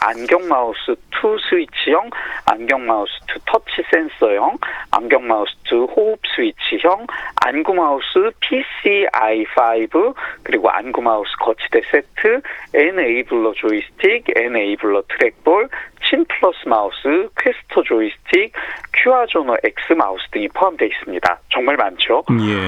안경 마우스 2 스위치형, 안경 마우스 2 터치 센서형, 안경 마우스 2 호흡 스위치형, 안구 마우스 PCI5, 그리고 안구 마우스 거치대 세트, 에네이블러 조이스틱, 에네이블러 트랙볼, 친 플러스 마우스, 퀘스터 조이스틱, 큐아조너 X 마우스 등이 포함되어 있습니다. 정말 많죠.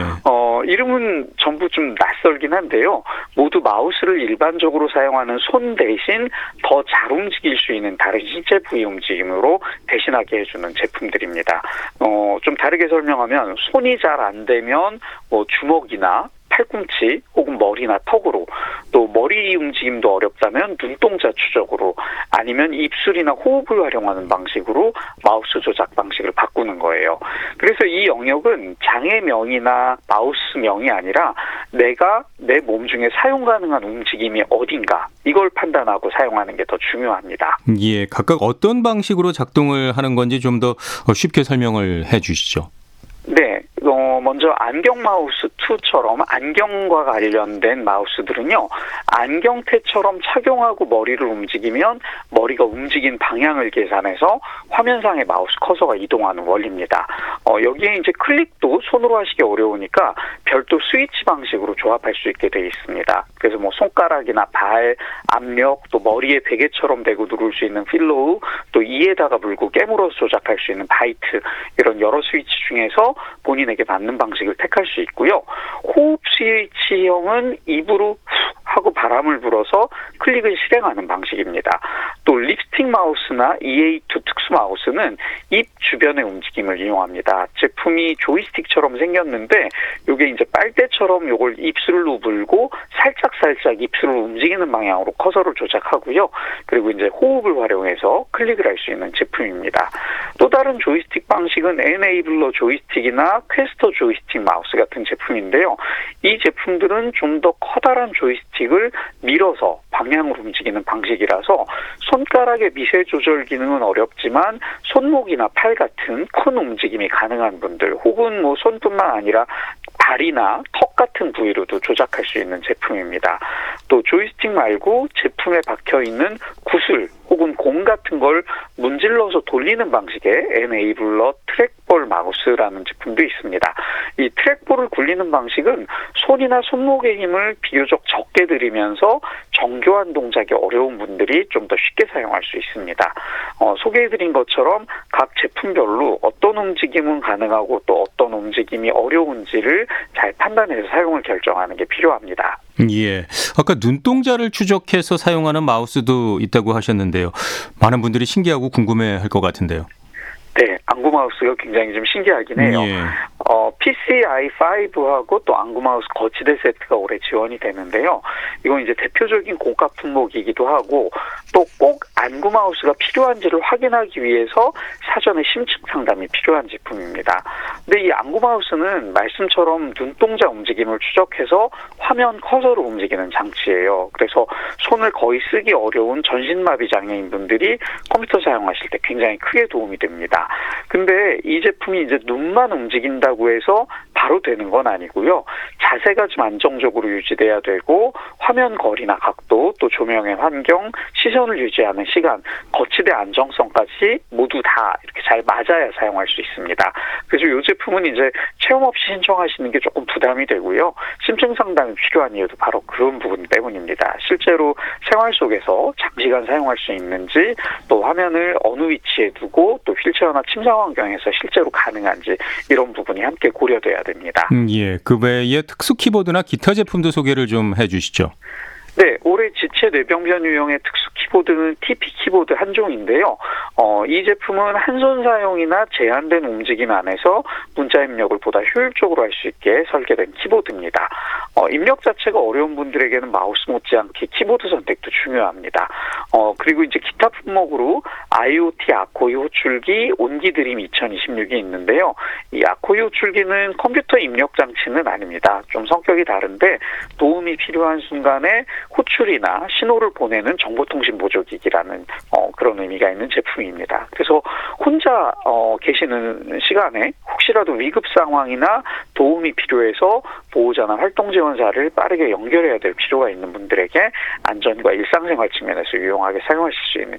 예. 이름은 전부 좀 낯설긴 한데요. 모두 마우스를 일반적으로 사용하는 손 대신 더 잘 움직일 수 있는 다른 신체 부위 움직임으로 대신하게 해주는 제품들입니다. 좀 다르게 설명하면 손이 잘 안 되면 주먹이나 팔꿈치 혹은 머리나 턱으로, 또 머리 움직임도 어렵다면 눈동자 추적으로, 아니면 입술이나 호흡을 활용하는 방식으로 마우스 조작 방식을 바꾸는 거예요. 그래서 이 영역은 장애명이나 마우스명이 아니라 내가 내 몸 중에 사용 가능한 움직임이 어딘가, 이걸 판단하고 사용하는 게 더 중요합니다. 예, 각각 어떤 방식으로 작동을 하는 건지 좀 더 쉽게 설명을 해 주시죠. 네, 먼저 안경 마우스 2처럼 안경과 관련된 마우스들은요, 안경테처럼 착용하고 머리를 움직이면 머리가 움직인 방향을 계산해서 화면상의 마우스 커서가 이동하는 원리입니다. 여기에 이제 클릭도 손으로 하시기 어려우니까 별도 스위치 방식으로 조합할 수 있게 되어 있습니다. 그래서 손가락이나 발, 압력, 또 머리에 베개처럼 대고 누를 수 있는 필로우, 또 이에다가 물고 깨물어서 조작할 수 있는 바이트, 이런 여러 스위치 중에서 본인에게 맞는 방식을 택할 수 있고요. 호흡 스위치형은 입으로 후 하고 바람을 불어서 클릭을 실행하는 방식입니다. 또 립스틱 마우스나 EA2 특수 마우스는 입 주변의 움직임을 이용합니다. 제품이 조이스틱처럼 생겼는데 이게 이제 빨대처럼 이걸 입술로 불고 살짝 입술을 움직이는 방향으로 커서를 조작하고요. 그리고 이제 호흡을 활용해서 클릭을 할 수 있는 제품입니다. 또 다른 조이스틱 방식은 에네이블러 조이스틱이나 퀘스터 조이스틱 마우스 같은 제품인데요. 이 제품들은 좀 더 커다란 조이스틱을 밀어서 방향으로 움직이는 방식이라서 손가락의 미세 조절 기능은 어렵지만 손목이나 팔 같은 큰 움직임이 가능한 분들, 혹은 손뿐만 아니라 발이나 턱 같은 부위로도 조작할 수 있는 제품입니다. 또 조이스틱 말고 제품에 박혀있는 구슬 혹은 공 같은 걸 문질러서 돌리는 방식의 에네이블러 트랙볼 마우스라는 제품도 있습니다. 이 트랙볼을 굴리는 방식은 손이나 손목의 힘을 비교적 적게 들이면서 정교한 동작이 어려운 분들이 좀 더 쉽게 사용할 수 있습니다. 소개해드린 것처럼 각 제품별로 어떤 움직임은 가능하고 또 어떤 움직임이 어려운지를 잘 판단해서 사용을 결정하는 게 필요합니다. 예, 아까 눈동자를 추적해서 사용하는 마우스도 있다고 하셨는데요. 많은 분들이 신기하고 궁금해할 것 같은데요. 네, 안구 마우스가 굉장히 좀 신기하긴 해요. 예. PCI5하고 또 안구 마우스 거치대 세트가 올해 지원이 되는데요. 이건 이제 대표적인 고가 품목이기도 하고, 또 꼭 안구 마우스가 필요한지를 확인하기 위해서 사전에 심층 상담이 필요한 제품입니다. 근데 이 안구 마우스는 말씀처럼 눈동자 움직임을 추적해서 화면 커서로 움직이는 장치예요. 그래서 손을 거의 쓰기 어려운 전신마비 장애인 분들이 컴퓨터 사용하실 때 굉장히 크게 도움이 됩니다. 근데 이 제품이 이제 눈만 움직인다고 해서 바로 되는 건 아니고요. 자세가 좀 안정적으로 유지돼야 되고, 화면 거리나 각도, 또 조명의 환경, 시선을 유지하는 시간, 거치대 안정성까지 모두 다 이렇게 잘 맞아야 사용할 수 있습니다. 그래서 이 제품은 이제 체험 없이 신청하시는 게 조금 부담이 되고요. 심층 상담이 필요한 이유도 바로 그런 부분 때문입니다. 실제로 생활 속에서 장시간 사용할 수 있는지, 또 화면을 어느 위치에 두고 또 휠체어나 침상 환경에서 실제로 가능한지, 이런 부분이 함께 고려돼야 됩니다. 예, 그 외에 특수 키보드나 기타 제품도 소개를 좀 해주시죠. 네, 올해 지체 뇌병변 유형의 특수 키보드는 TP 키보드 한 종인데요. 이 제품은 한 손 사용이나 제한된 움직임 안에서 문자 입력을 보다 효율적으로 할 수 있게 설계된 키보드입니다. 입력 자체가 어려운 분들에게는 마우스 못지않게 키보드 선택도 중요합니다. 그리고 이제 기타 품목으로 IoT 아코이 호출기 온기 드림 2026이 있는데요. 이 아코이 호출기는 컴퓨터 입력 장치는 아닙니다. 좀 성격이 다른데 도움이 필요한 순간에 호출이나 신호를 보내는 정보통신 보조기기라는 그런 의미가 있는 제품입니다. 그래서 혼자 계시는 시간에 혹시라도 위급 상황이나 도움이 필요해서 보호자나 활동지원사를 빠르게 연결해야 될 필요가 있는 분들에게 안전과 일상생활 측면에서 유용하게 사용하실 수 있는